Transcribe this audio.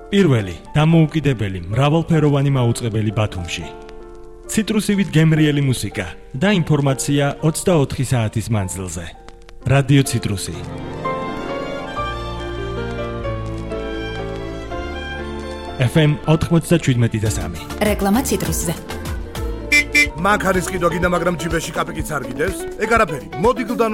პირველი, დამოუკიდებელი, მრავალფეროვანი მაუწყებელი ბათუმში. ციტრუსივით გემრიელი მუსიკა და ინფორმაცია 24 საათის მანძილზე. რადიო ციტრუსი. FM 97.3. რეკლამა ციტრუსზე. მაგ არის კიდო გინდა, მაგრამ ჯიბეში კაპიკიც არ გიდევს. ეგ არაფერი. მოდი გლდანო